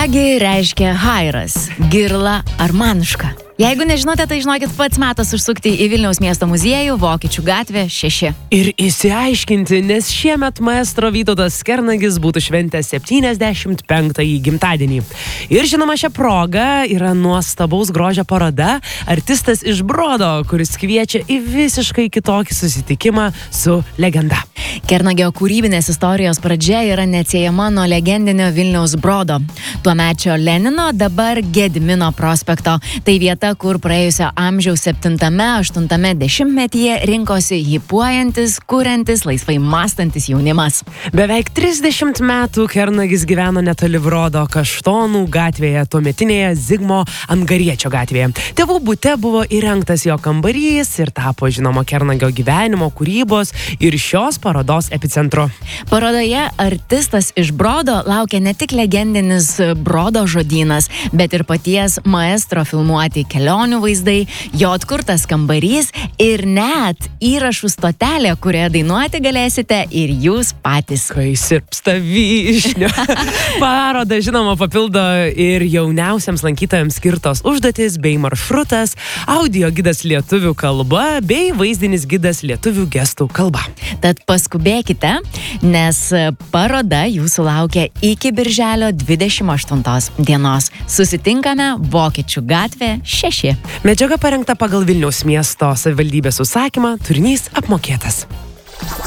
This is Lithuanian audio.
Kągi reiškia hairas, girla ar manška? Jeigu nežinote, tai žinokit, pats metas užsukti į Vilniaus miesto muziejų, Vokiečių gatvė 6. Ir įsiaiškinti, nes šiemet maestro Vytautas Kernagis būtų šventęs 75-ąjį gimtadienį. Ir žinoma, šią progą yra nuostabaus grožio paroda Artistas iš Brodo, kuris kviečia į visiškai kitokį susitikimą su legenda. Kernagio kūrybinės istorijos pradžia yra neatsiejama nuo legendinio Vilniaus Brodo. Tuomečio Lenino, dabar Gedimino prospekto. Tai vieta, kur praėjusio amžiaus 7-8 dešimtmetyje rinkosi hipuojantis, kuriantis, laisvai mąstantis jaunimas. Beveik 30 metų Kernagis gyveno netoli Brodo, Kaštonų gatvėje, tuometinėje Zigmo Angariečio gatvėje. Tėvų bute buvo įrengtas jo kambarys ir tapo žinoma Kernagio gyvenimo, kūrybos ir šios parodos epicentru. Parodoje Artistas iš Brodo laukia ne tik legendinis Brodo žodynas, bet ir paties maestro filmuoti kelionių vaizdai, jo atkurtas kambarys ir net įrašų stotelė, kurioje dainuoti galėsite ir jūs patys. Kai sirpsta vyšnio. Parodą, žinoma, papildo ir jauniausiams lankytojams skirtos užduotis bei maršrutas, audio gidas lietuvių kalba bei vaizdinis gidas lietuvių gestų kalba. Tad paskubėkite, nes paroda jūsų laukia iki birželio 28 dienos. Susitinkame Vokiečių gatvė 6. Medžiaga parengta pagal Vilniaus miesto savivaldybės užsakymą, turinys apmokėtas.